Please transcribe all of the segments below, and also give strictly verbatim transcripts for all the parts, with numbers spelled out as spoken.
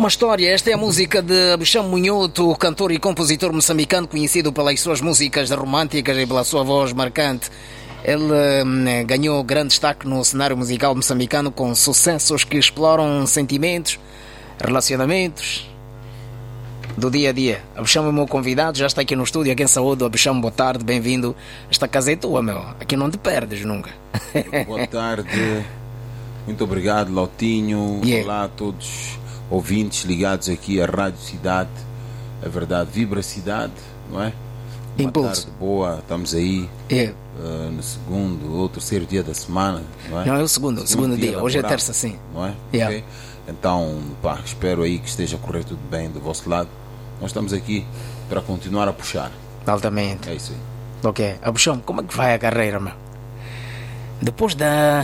Uma história, esta é a música de Abixão Munhoto, cantor e compositor moçambicano, conhecido pelas suas músicas românticas e pela sua voz marcante. Ele hum, ganhou grande destaque no cenário musical moçambicano com sucessos que exploram sentimentos, relacionamentos do dia a dia. Abixão é o meu convidado, já está aqui no estúdio, aqui em Saúde. Abixão, boa tarde, bem-vindo. Esta casa é tua, meu. Aqui não te perdes nunca. Boa tarde, muito obrigado, Lautinho. Yeah. Olá a todos ouvintes ligados aqui à Rádio Cidade. É verdade, vibra a cidade, não é? Uma Impulso. tarde boa, estamos aí Yeah. uh, no segundo ou terceiro dia da semana, não é? Não, é o segundo, o segundo dia. Hoje é laboral, terça, sim. não é? Yeah. Ok? Então, pá, espero aí que esteja a correr tudo bem do vosso lado. Nós estamos aqui para continuar a puxar. Altamente. É isso aí. Ok. Abixão, como é que vai a carreira, meu? Depois da...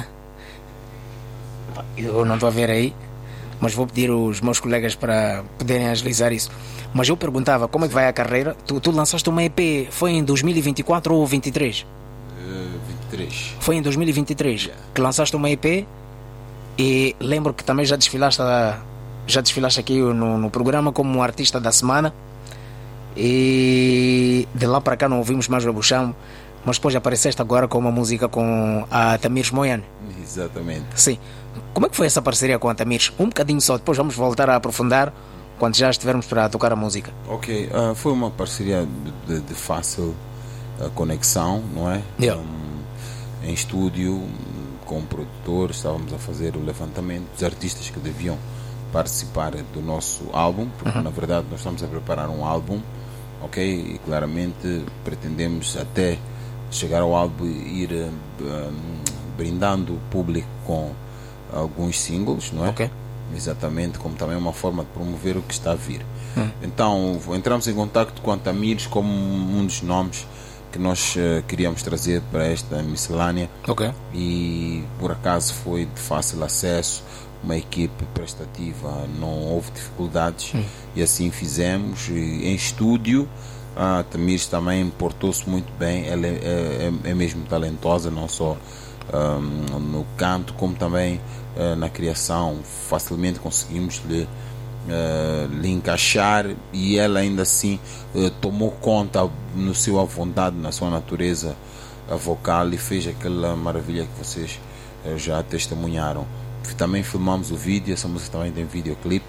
Eu não estou a ver aí, mas vou pedir os meus colegas para poderem agilizar isso. Mas eu perguntava, como é que vai a carreira? Tu, tu lançaste uma E P, foi em dois mil e vinte e quatro ou vinte e três? Uh, vinte e três. Foi em dois mil e vinte e três que lançaste uma E P e lembro que também já desfilaste, a- já desfilaste aqui no, no programa como artista da semana. E de lá para cá não ouvimos mais o Abixão, mas depois apareceste agora com uma música com a Tamires Moyane. Exatamente. Sim. Como é que foi essa parceria com a Tamires? Um bocadinho só, depois vamos voltar a aprofundar quando já estivermos para tocar a música. Ok, ah, foi uma parceria de, de fácil ah, conexão, não é? Yeah. Um, em estúdio, com o produtor, estávamos a fazer o levantamento dos artistas que deviam participar do nosso álbum, porque na verdade nós estamos a preparar um álbum, ok? E claramente pretendemos até chegar ao álbum e ir ah, ah, brindando o público com alguns singles, não é? Ok. Exatamente, como também uma forma de promover o que está a vir. Então, entramos em contacto com a Tamires como um dos nomes que nós eh, queríamos trazer para esta miscelânea, Ok. e por acaso foi de fácil acesso, uma equipe prestativa, não houve dificuldades, e assim fizemos. E em estúdio, a Tamires também portou-se muito bem, ela é, é, é mesmo talentosa, não só um, no canto, como também uh, na criação. Facilmente conseguimos lhe, uh, lhe encaixar, e ela ainda assim uh, tomou conta no seu à vontade, na sua natureza uh, vocal, e fez aquela maravilha que vocês uh, já testemunharam. Também filmamos o vídeo, essa música também tem videoclipe,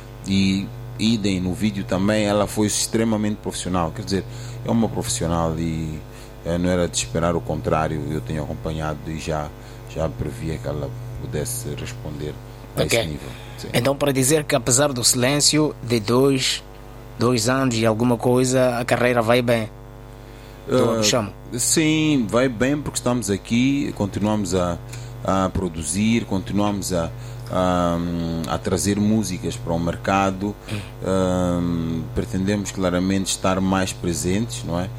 e idem no vídeo também, ela foi extremamente profissional, quer dizer, é uma profissional, e eh, não era de esperar o contrário. Eu tenho acompanhado e já, já previa que ela pudesse responder a Ok. esse nível. Sim. Então, para dizer que apesar do silêncio de dois, dois anos e alguma coisa, a carreira vai bem. Do Ah, Abixão. sim, vai bem porque estamos aqui, continuamos a, a produzir, continuamos a, a, a trazer músicas para o mercado. Ah, pretendemos claramente estar mais presentes, não é?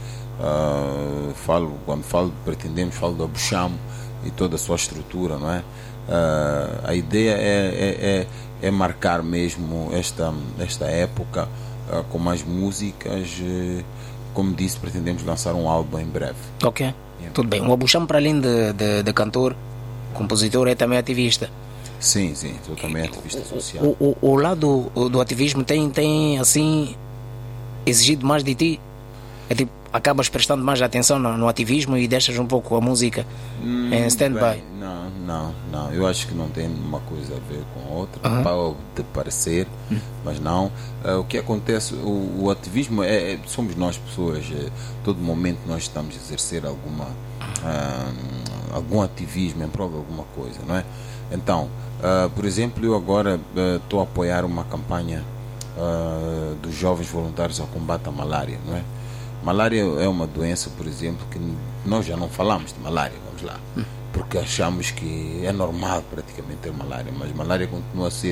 Ah, falo, quando falo de pretendemos, falo do Abixão e toda a sua estrutura, não é? Ah, a ideia é, é, é, é marcar mesmo esta, esta época ah, com mais músicas. eh, Como disse, pretendemos lançar um álbum em breve. Ok. Tudo bem. O Abixão, para além de, de, de cantor, compositor, é também ativista. Sim, sim, sou também ativista social. O, o, o lado do ativismo tem, tem, assim, exigido mais de ti? É tipo, acabas prestando mais atenção no, no ativismo e deixas um pouco a música Hum, em stand-by? bem, Não, não, não. Eu acho que não tem uma coisa a ver com a outra, Aham. pode parecer, mas não. Ah, o que acontece, o, o ativismo é, é- somos nós pessoas, é, todo momento nós estamos a exercer alguma, ah, algum ativismo em prol de alguma coisa, não é? Então, ah, por exemplo, eu agora ah, estou a apoiar uma campanha ah, dos jovens voluntários ao combate à malária, não é? Malária é uma doença, por exemplo, que nós já não falamos de malária, vamos lá, porque achamos que é normal praticamente ter malária, mas malária continua a ser